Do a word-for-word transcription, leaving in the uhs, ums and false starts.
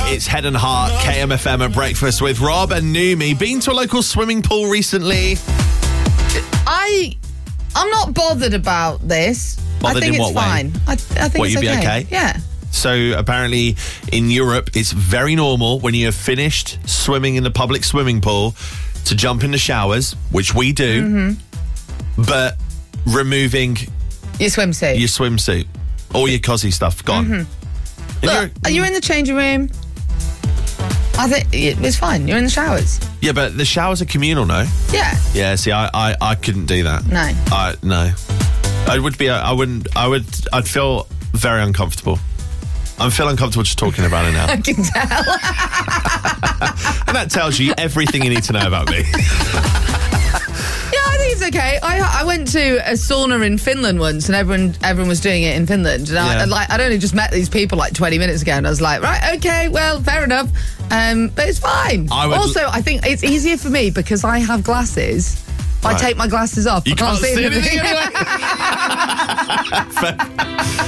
It's Head and Heart, K M F M at breakfast with Rob and Numi. Been to a local swimming pool recently? I, I'm not bothered about this. Bothered I think in it's what way? fine. I, I think What, it's you'd be okay. okay? Yeah. So apparently in Europe, it's very normal when you have finished swimming in the public swimming pool to jump in the showers, which we do, Mm-hmm. but removing Your swimsuit. your swimsuit, all your cosy stuff, gone. Mm-hmm. And Look, you're- are you in the changing room? I think it's fine. You're in the showers. Yeah, but the showers are communal, no? Yeah. Yeah, see, I, I, I couldn't do that. No. I no. I would be. I wouldn't. I would. I'd feel very uncomfortable. I feel uncomfortable just talking about it now, I can tell. and that tells you everything you need to know about me. Yeah, I think it's okay. I I went to a sauna in Finland once, and everyone everyone was doing it in Finland. And I, Yeah. like I'd only just met these people like twenty minutes ago, and I was like, right, okay, well, fair enough. Um, but it's fine. I would- also, I think it's easier for me because I have glasses. If I Right. take my glasses off, You I can't, can't see anything anything. anyway.